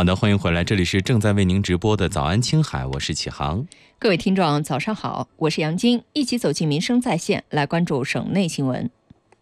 好的，欢迎回来，这里是正在为您直播的早安青海，我是启航。 各位听众早上好，我是杨晶，一起走进民生在线，来关注省内新闻。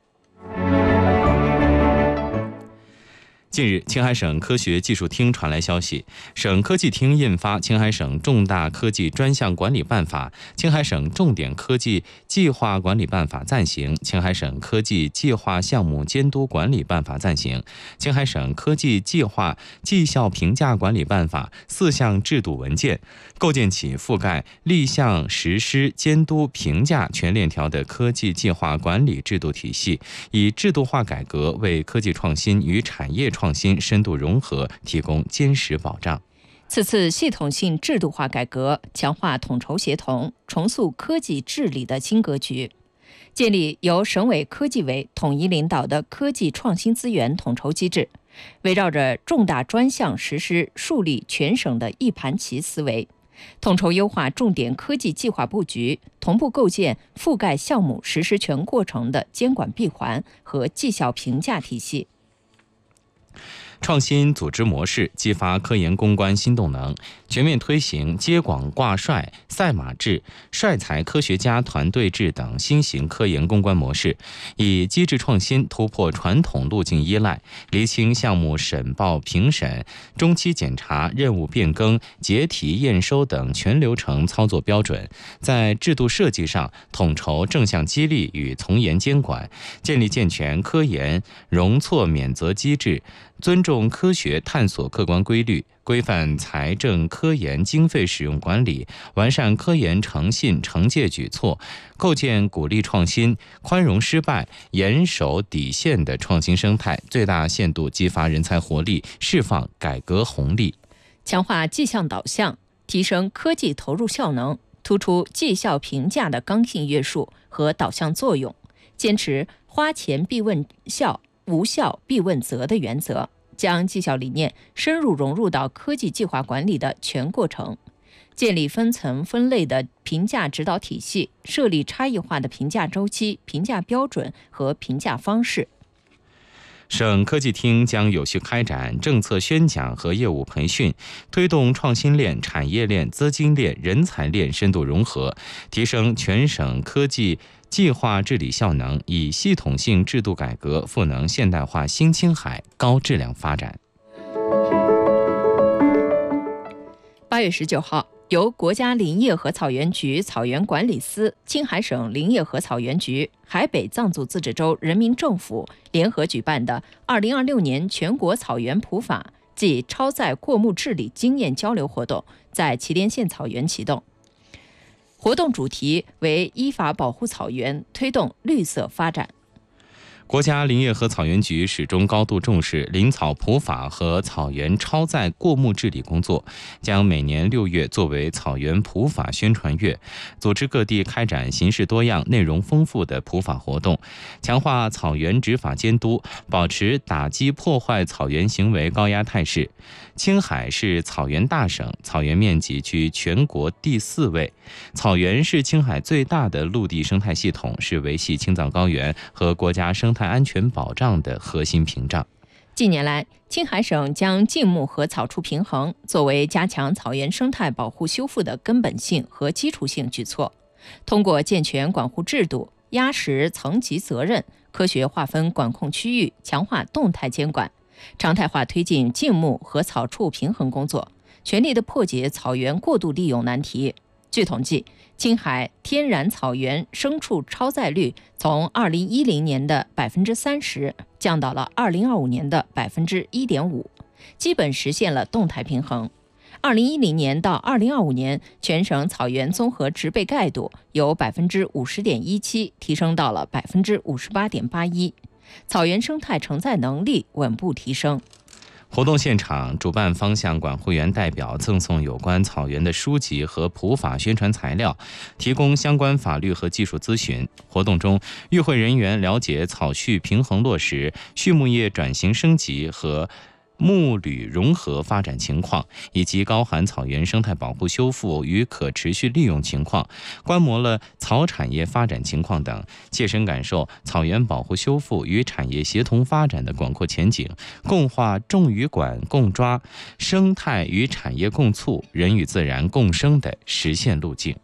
近日，青海省科学技术厅传来消息，省科技厅印发《青海省重大科技专项管理办法》、《青海省重点科技计划管理办法》暂行，《青海省科技计划项目监督管理办法》暂行，《青海省科技计划绩效评价管理办法》4项制度文件，构建起覆盖立项、实施、监督、评价全链条的科技计划管理制度体系，以制度化改革为科技创新与产业创新深度融合提供坚实保障。 此次系统性制度化改革，强化统筹协同，重塑科技治理的新格局，建立由省委科技委统一领导的科技创新资源统筹机制，围绕着重大专项实施，树立全省的一盘棋思维，统筹优化重点科技计划布局，同步构建覆盖项目实施全过程的监管闭环和绩效评价体系。 创新组织模式，激发科研攻关新动能，全面推行接广挂帅、赛马制、帅才科学家团队制等新型科研攻关模式，以机制创新突破传统路径依赖，厘清项目审报评审、中期检查、任务变更、结题验收等全流程操作标准，在制度设计上统筹正向激励与从严监管，建立健全科研容错免责机制，尊重科学探索客观规律，规范财政科研经费使用管理，完善科研诚信惩戒举措，构建鼓励创新、宽容失败、严守底线的创新生态，最大限度激发人才活力，释放改革红利。 强化绩效导向，提升科技投入效能，突出绩效评价的刚性约束和导向作用，坚持花钱必问效、无效必问责的原则，将绩效理念深入融入到科技计划管理的全过程，建立分层分类的评价指导体系，设立差异化的评价周期、评价标准和评价方式。 省科技厅将有序开展政策宣讲和业务培训，推动创新链、产业链、资金链、人才链深度融合，提升全省科技计划治理效能，以系统性制度改革赋能现代化新青海高质量发展。 8月19号，由国家林业和草原局草原管理司、青海省林业和草原局、海北藏族自治州人民政府联合举办的2026年全国草原普法暨超载过目治理经验交流活动在祁连县草原启动。活动主题为依法保护草原，推动绿色发展。 国家林业和草原局始终高度重视林草普法和草原超载过目治理工作，将每年6月作为草原普法宣传月，组织各地开展形式多样、内容丰富的普法活动，强化草原执法监督，保持打击破坏草原行为高压态势。青海是草原大省，草原面积居全国第4位。草原是青海最大的陆地生态系统，是维系青藏高原和国家生态安全保障的核心屏障。 近年来，青海省将静木和草畜平衡作为加强草原生态保护修复的根本性和基础性举措，通过健全管护制度、压实层级责任、科学划分管控区域、强化动态监管，常态化推进静木和草畜平衡工作，全力地破解草原过度利用难题。据统计，青海天然草原牲畜超载率从2010年的30%降到了2025年的1.5%，基本实现了动态平衡。2010年到2025年，全省草原综合植被盖度由50.17%提升到了58.81%，草原生态承载能力稳步提升。 活动现场，主办方向管护员代表赠送有关草原的书籍和普法宣传材料，提供相关法律和技术咨询。活动中，与会人员了解草畜平衡落实、畜牧业转型升级和木铝融合发展情况以及高寒草原生态保护修复与可持续利用情况，观摩了草产业发展情况等，切身感受草原保护修复与产业协同发展的广阔前景，共话种与管共抓、生态与产业共促、人与自然共生的实现路径。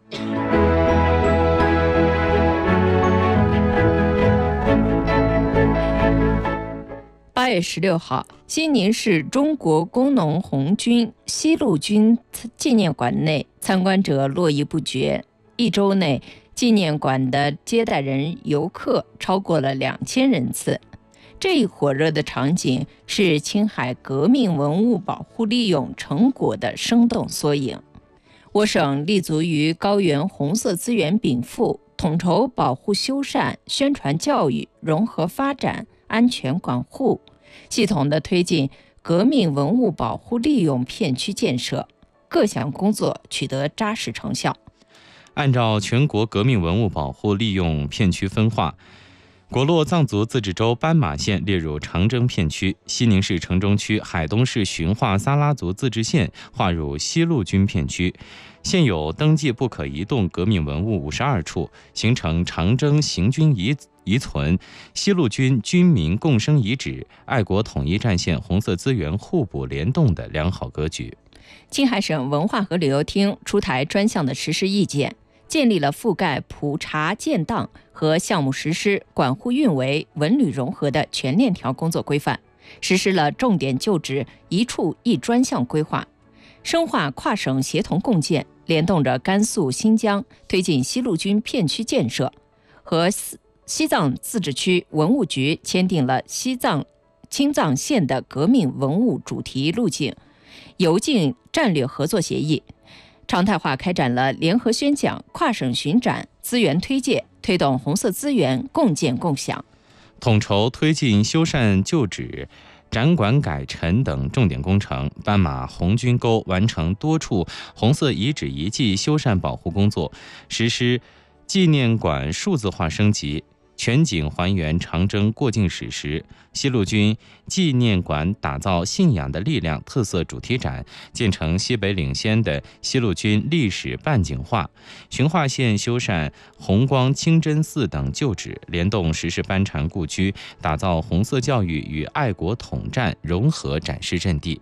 8月16号，西宁市中国工农红军西路军纪念馆内参观者络绎不绝，一周内纪念馆的接待人游客超过了2000人次。这一火热的场景是青海革命文物保护利用成果的生动缩影。我省立足于高原红色资源禀赋，统筹保护修缮、宣传教育、融合发展、安全管护，系统地推进革命文物保护利用片区建设，各项工作取得扎实成效。 按照全国革命文物保护利用片区分化，果洛藏族自治州斑马县列入长征片区，西宁市城中区海东市驯化撒拉族自治县划入西路军片区。现有登记不可移动革命文物52处，形成长征行军遗存、西路军军民共生遗址、爱国统一战线红色资源互补联动的良好格局。 青海省文化和旅游厅出台专项的实施意见，建立了覆盖普查建档和项目实施、管护运维、文旅融合的全链条工作规范，实施了重点就址一处一专项规划，深化跨省协同共建，联动着甘肃、新疆推进西路军片区建设，和西藏自治区文物局签订了青藏线的革命文物主题路径游径战略合作协议，常态化开展了联合宣讲、跨省巡展、资源推介，推动红色资源共建共享， 统筹推进修缮旧址、展馆改陈等重点工程，斑马红军沟完成多处红色遗址遗迹修缮保护工作，实施纪念馆数字化升级，全景还原长征过境史实。西路军纪念馆打造信仰的力量特色主题展，建成西北领先的西路军历史半景画。循化县修缮红光清真寺等旧址，联动实施班禅故居，打造红色教育与爱国统战融合展示阵地。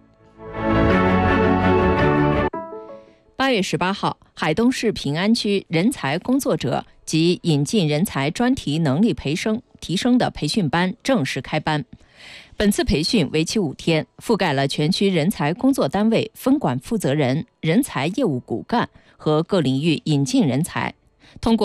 8月18号，海东市平安区人才工作者及引进人才专题能力提升的培训班正式开班。本次培训为期5天，覆盖了全区人才工作单位分管负责人、人才业务骨干和各领域引进人才。通过